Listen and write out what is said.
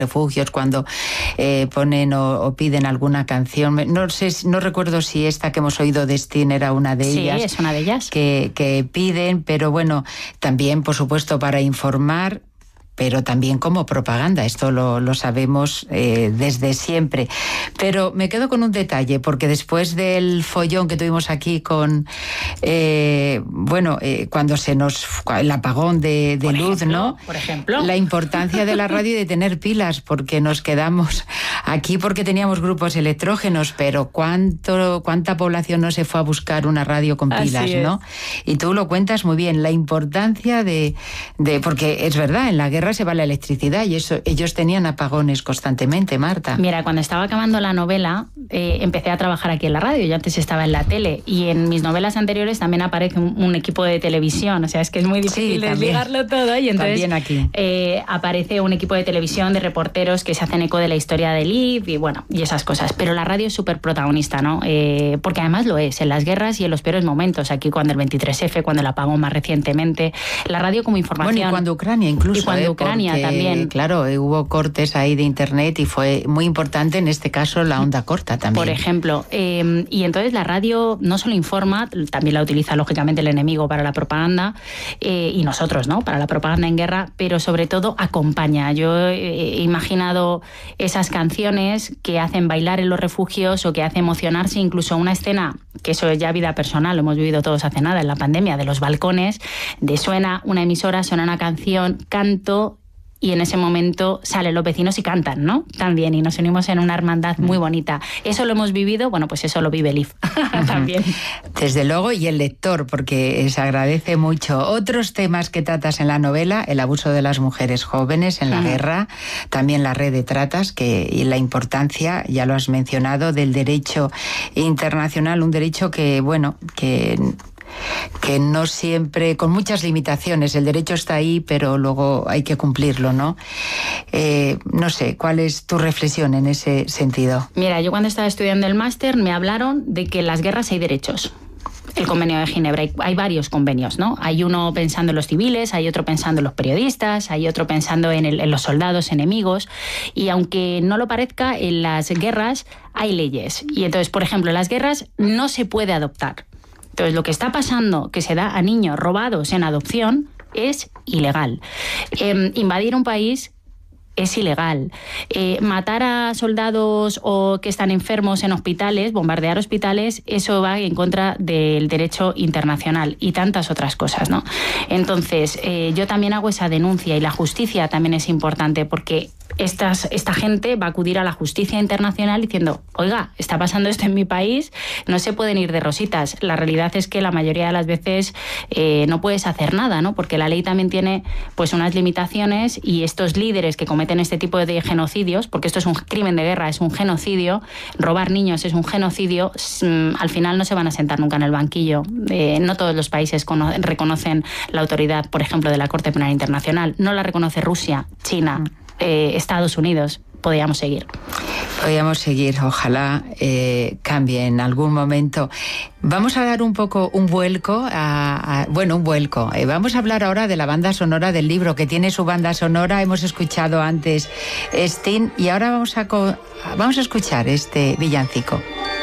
refugios, cuando ponen o piden alguna canción. No recuerdo si esta que hemos oído de Sting era una de ellas. Sí, es una de ellas. Que piden, pero bueno, también, por supuesto, para informar, pero también como propaganda. Esto lo sabemos desde siempre. Pero me quedo con un detalle, porque después del follón que tuvimos aquí con, cuando el apagón de luz, ¿no? Por ejemplo. La importancia de la radio y de tener pilas, porque nos quedamos aquí porque teníamos grupos electrógenos, pero cuánta población no se fue a buscar una radio con pilas, ¿no? Y tú lo cuentas muy bien, la importancia de porque es verdad, en la guerra se va la electricidad y eso, ellos tenían apagones constantemente, Marta. Mira, cuando estaba acabando la novela, empecé a trabajar aquí en la radio. Yo antes estaba en la tele y en mis novelas anteriores también aparece un equipo de televisión. O sea, es que es muy difícil desligarlo todo. Y entonces también aquí aparece un equipo de televisión de reporteros que se hacen eco de la historia de Liv y esas cosas. Pero la radio es súper protagonista, ¿no? Porque además lo es en las guerras y en los peores momentos. Aquí cuando el 23F, cuando el apagón más recientemente. La radio como información. Bueno, y cuando Ucrania incluso. Y cuando Ucrania también. Claro, hubo cortes ahí de internet y fue muy importante en este caso la onda corta también. Por ejemplo, y entonces la radio no solo informa, también la utiliza lógicamente el enemigo para la propaganda y nosotros, ¿no? Para la propaganda en guerra, pero sobre todo acompaña. Yo he imaginado esas canciones que hacen bailar en los refugios o que hace emocionarse, incluso una escena, que eso es ya vida personal, lo hemos vivido todos hace nada en la pandemia, de los balcones, de suena una emisora, suena una canción, canto, y en ese momento salen los vecinos y cantan, ¿no? También, y nos unimos en una hermandad muy bonita. Eso lo hemos vivido, bueno, pues eso lo vive Liv también. Desde luego, y el lector, porque se agradece mucho. Otros temas que tratas en la novela, el abuso de las mujeres jóvenes en la guerra, también la red de tratas, y la importancia, ya lo has mencionado, del derecho internacional, un derecho que no siempre, con muchas limitaciones, el derecho está ahí, pero luego hay que cumplirlo, ¿no? No sé, ¿cuál es tu reflexión en ese sentido? Mira, yo cuando estaba estudiando el máster me hablaron de que en las guerras hay derechos. El convenio de Ginebra, hay varios convenios, ¿no? Hay uno pensando en los civiles, hay otro pensando en los periodistas, hay otro pensando en los soldados enemigos, y aunque no lo parezca, en las guerras hay leyes. Y entonces, por ejemplo, en las guerras no se puede adoptar. Entonces, lo que está pasando, que se da a niños robados en adopción, es ilegal. Invadir un país es ilegal. Matar a soldados o que están enfermos en hospitales, bombardear hospitales, eso va en contra del derecho internacional y tantas otras cosas, ¿no? Entonces, yo también hago esa denuncia y la justicia también es importante porque esta gente va a acudir a la justicia internacional diciendo, oiga, está pasando esto en mi país, no se pueden ir de rositas. La realidad es que la mayoría de las veces no puedes hacer nada, ¿no? Porque la ley también tiene pues unas limitaciones y estos líderes que cometen este tipo de genocidios, porque esto es un crimen de guerra, es un genocidio, robar niños es un genocidio, al final no se van a sentar nunca en el banquillo. No todos los países reconocen la autoridad, por ejemplo, de la Corte Penal Internacional. No la reconoce Rusia, China, Estados Unidos. Podríamos seguir, ojalá cambie en algún momento. Vamos a dar un vuelco vamos a hablar ahora de la banda sonora del libro, que tiene su banda sonora. Hemos escuchado antes Sting y ahora vamos a escuchar este villancico.